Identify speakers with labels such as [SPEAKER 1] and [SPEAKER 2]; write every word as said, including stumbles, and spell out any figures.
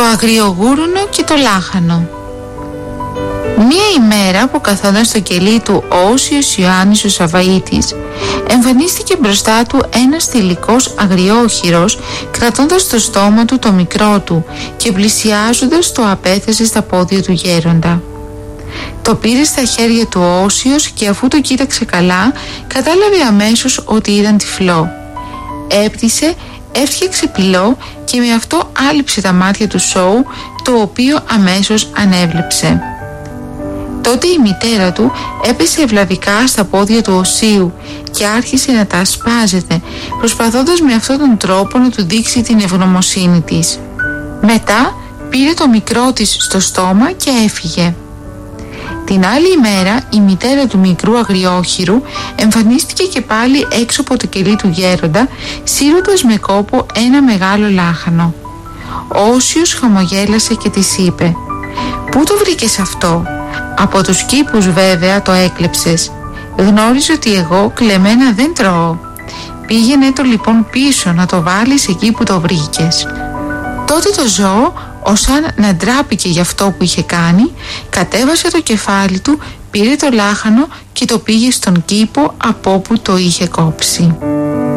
[SPEAKER 1] αγριογούρουνο και το λάχανο. Μία ημέρα που καθόταν στο κελί του ο Όσιος Ιωάννης ο Σαβαΐτης, εμφανίστηκε μπροστά του ένας θηλυκός αγριόχειρος, κρατώντας στο στόμα του το μικρό του και πλησιάζοντας το απέθεσε στα πόδια του γέροντα. Το πήρε στα χέρια του ο Όσιος και αφού το κοίταξε καλά, κατάλαβε αμέσως ότι ήταν τυφλό. Έπτυσε, έφτιαξε πυλό και με αυτό άλυψε τα μάτια του Σόου, το οποίο αμέσως ανέβλεψε. Τότε η μητέρα του έπεσε ευλαβικά στα πόδια του Οσίου και άρχισε να τα ασπάζεται, προσπαθώντας με αυτόν τον τρόπο να του δείξει την ευγνωμοσύνη της. Μετά πήρε το μικρό της στο στόμα και έφυγε. Την άλλη ημέρα η μητέρα του μικρού αγριόχειρου εμφανίστηκε και πάλι έξω από το κελί του γέροντα, σύροντας με κόπο ένα μεγάλο λάχανο. Ο Όσιος χαμογέλασε και της είπε: «Πού το βρήκες αυτό?» «Από τους κήπους βέβαια το έκλεψες. Γνώριζε ότι εγώ κλεμμένα δεν τρώω. Πήγαινε το λοιπόν πίσω να το βάλεις εκεί που το βρήκες». Τότε το ζώο, ως αν να ντράπηκε για αυτό που είχε κάνει, κατέβασε το κεφάλι του, πήρε το λάχανο και το πήγε στον κήπο από όπου το είχε κόψει.